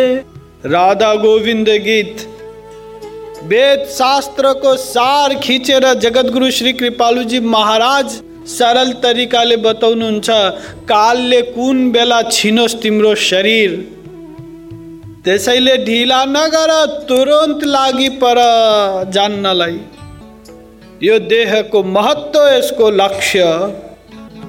राधा गोविन्द गीत वेद शास्त्रको सार खिचेर जगद्गुरु श्री कृपालुजी महाराज सरल तरिकाले बताउनुहुन्छ, कालले कुन बेला छिनोस् तिम्रो शरीर, त्यसैले ढिला नगर, तुरन्त लागि पर जान्नलाई। यो देहको महत्त्व, यसको लक्ष्य